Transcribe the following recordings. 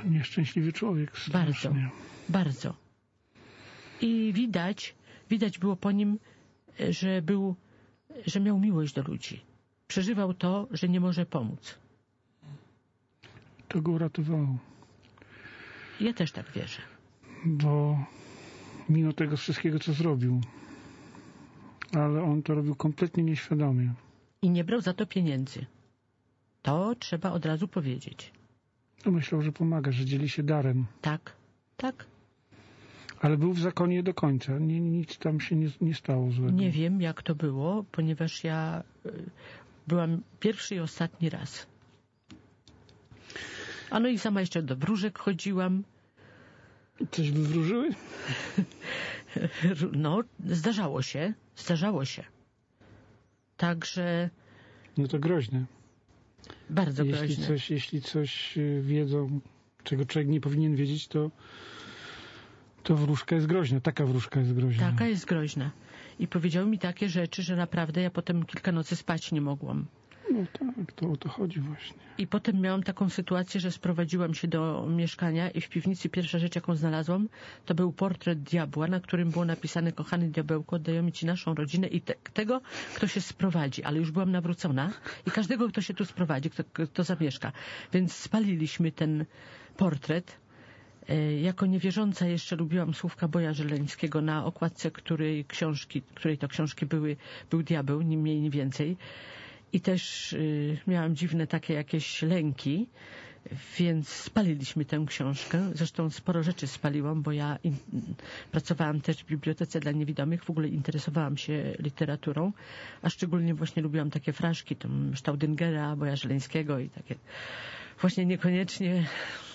Nieszczęśliwy człowiek. Strasznie. Bardzo, bardzo. I widać było po nim, że miał miłość do ludzi. Przeżywał to, że nie może pomóc. To go uratowało. Ja też tak wierzę. Bo mimo tego wszystkiego, co zrobił, ale on to robił kompletnie nieświadomie. I nie brał za to pieniędzy. To trzeba od razu powiedzieć. No myślał, że pomaga, że dzieli się darem. Tak, tak. Ale był w zakonie do końca. Nic tam się nie stało złego. Nie wiem, jak to było, ponieważ ja byłam pierwszy i ostatni raz. A no i sama jeszcze do wróżek chodziłam. Coś wywróżyły? No, zdarzało się. Także... No to groźne. Bardzo groźne. Jeśli coś wiedzą, czego człowiek nie powinien wiedzieć, to wróżka jest groźna. Taka wróżka jest groźna. Taka jest groźna. I powiedziały mi takie rzeczy, że naprawdę ja potem kilka nocy spać nie mogłam. No tak, to o to chodzi właśnie. I potem miałam taką sytuację, że sprowadziłam się do mieszkania i w piwnicy pierwsza rzecz, jaką znalazłam, to był portret diabła, na którym było napisane: kochany diabełku, oddajemy ci naszą rodzinę i tego, kto się sprowadzi. Ale już byłam nawrócona i każdego, kto się tu sprowadzi, kto zamieszka. Więc spaliliśmy ten portret. Jako niewierząca jeszcze lubiłam słówka Boja Żeleńskiego, na okładce której to książki był diabeł, ni mniej, ni więcej. I też miałam dziwne takie jakieś lęki, więc spaliliśmy tę książkę. Zresztą sporo rzeczy spaliłam, bo ja pracowałam też w bibliotece dla niewidomych, w ogóle interesowałam się literaturą, a szczególnie właśnie lubiłam takie fraszki, tam Staudyngera, Boja Żeleńskiego i takie właśnie niekoniecznie...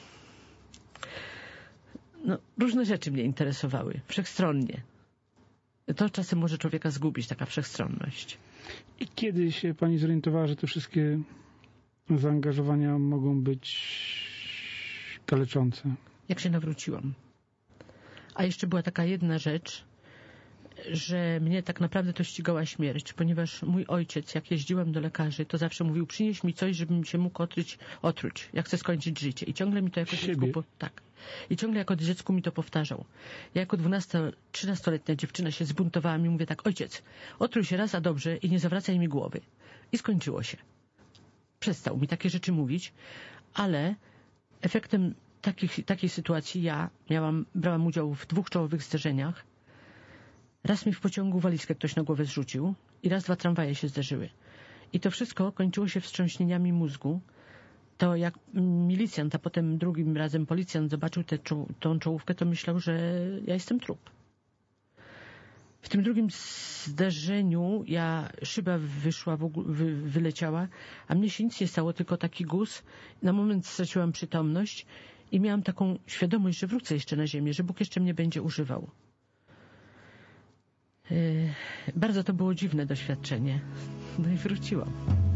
No, różne rzeczy mnie interesowały, wszechstronnie. To czasem może człowieka zgubić, taka wszechstronność. I kiedy się pani zorientowała, że te wszystkie zaangażowania mogą być kaleczące? Jak się nawróciłam. A jeszcze była taka jedna rzecz, że mnie tak naprawdę to ścigała śmierć, ponieważ mój ojciec, jak jeździłam do lekarzy, to zawsze mówił: przynieś mi coś, żebym się mógł otruć. Ja chcę skończyć życie. I ciągle mi to jako dziecku... Tak. I ciągle jako dziecku mi to powtarzał. Ja jako 13-letnia dziewczyna się zbuntowałam i mówię tak: ojciec, otruj się raz, a dobrze, i nie zawracaj mi głowy. I skończyło się. Przestał mi takie rzeczy mówić, ale efektem takiej sytuacji ja brałam udział w 2 czołowych zderzeniach. Raz mi w pociągu walizkę ktoś na głowę zrzucił i raz 2 tramwaje się zderzyły. I to wszystko kończyło się wstrząśnieniami mózgu. To jak milicjant, a potem drugim razem policjant zobaczył tą czołówkę, to myślał, że ja jestem trup. W tym drugim zderzeniu szyba wyleciała, a mnie się nic nie stało, tylko taki guz. Na moment straciłam przytomność i miałam taką świadomość, że wrócę jeszcze na ziemię, że Bóg jeszcze mnie będzie używał. Bardzo to było dziwne doświadczenie. No i wróciłam.